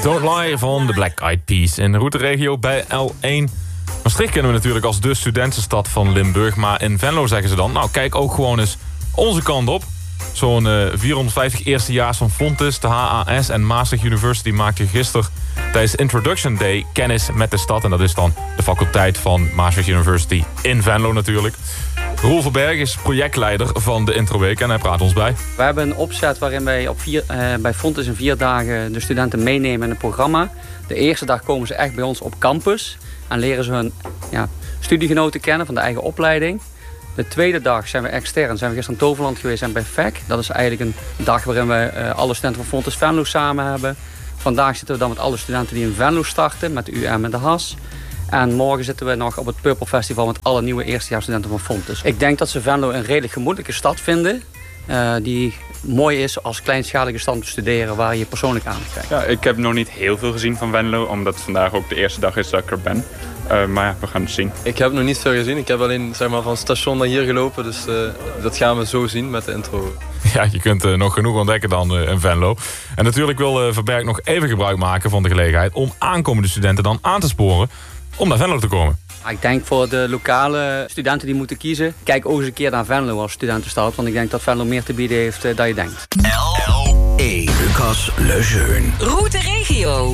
Don't Lie van de Black Eyed Peas in de routeregio bij L1. Maastricht kennen we natuurlijk als de studentenstad van Limburg. Maar in Venlo zeggen ze dan, nou kijk ook gewoon eens onze kant op. Zo'n 450 eerstejaars van Fontys, de HAS en Maastricht University maakten gisteren tijdens Introduction Day kennis met de stad. En dat is dan de faculteit van Maastricht University in Venlo natuurlijk. Roel Verberg is projectleider van de Introweek en hij praat ons bij. We hebben een opzet waarin wij bij Fontys in 4 dagen de studenten meenemen in het programma. De eerste dag komen ze echt bij ons op campus en leren ze hun studiegenoten kennen van de eigen opleiding. De tweede dag zijn we extern, zijn we gisteren in Toverland geweest en bij FEC. Dat is eigenlijk een dag waarin we alle studenten van Fontys Venlo samen hebben. Vandaag zitten we dan met alle studenten die in Venlo starten, met de UM en de HAS. En morgen zitten we nog op het Purple Festival met alle nieuwe eerstejaarsstudenten van Fontys. Ik denk dat ze Venlo een redelijk gemoedelijke stad vinden. Die mooi is als kleinschalige stad te studeren waar je persoonlijk aan krijgt. Ja, ik heb nog niet heel veel gezien van Venlo, omdat vandaag ook de eerste dag is dat ik er ben. Maar ja, we gaan het zien. Ik heb nog niet veel gezien. Ik heb alleen van het station naar hier gelopen. Dus dat gaan we zo zien met de intro. Ja, je kunt nog genoeg ontdekken dan in Venlo. En natuurlijk wil Verberg nog even gebruik maken van de gelegenheid om aankomende studenten dan aan te sporen om naar Venlo te komen. Ik denk voor de lokale studenten die moeten kiezen, kijk ook eens een keer naar Venlo als studentenstad. Want ik denk dat Venlo meer te bieden heeft dan je denkt. L1 Lucas Lejeune. Route Regio.